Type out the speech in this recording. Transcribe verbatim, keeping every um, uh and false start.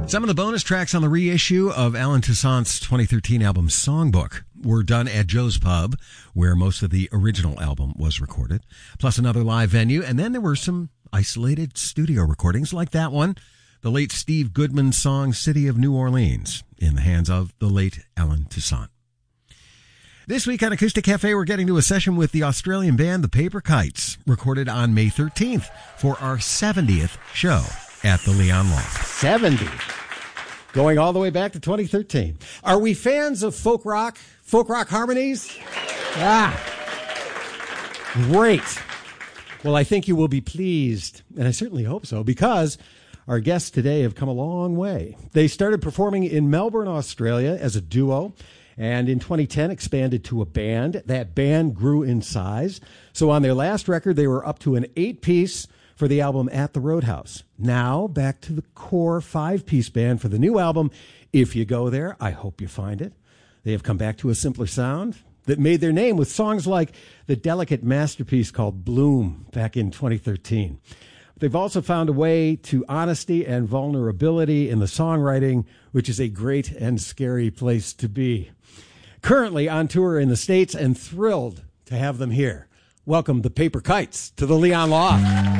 Some of the bonus tracks on the reissue of Alan Toussaint's twenty thirteen album Songbook were done at Joe's Pub, where most of the original album was recorded, plus another live venue, and then there were some isolated studio recordings like that one, the late Steve Goodman song City of New Orleans, in the hands of the late Alan Toussaint. This week on Acoustic Cafe, we're getting to a session with the Australian band The Paper Kites, recorded on May thirteenth for our seventieth show at the Leon Loft. seventy. Going all the way back to twenty thirteen. Are we fans of folk rock? Folk rock harmonies? Ah. Great. Well, I think you will be pleased, and I certainly hope so, because our guests today have come a long way. They started performing in Melbourne, Australia as a duo, and in twenty ten expanded to a band. That band grew in size. So on their last record, they were up to an eight-piece for the album At the Roadhouse. Now, back to the core five-piece band for the new album. If you go there, I hope you find it. They have come back to a simpler sound that made their name with songs like the delicate masterpiece called Bloom back in twenty thirteen. They've also found a way to honesty and vulnerability in the songwriting, which is a great and scary place to be. Currently on tour in the States, and thrilled to have them here. Welcome the Paper Kites to the Leon Loft.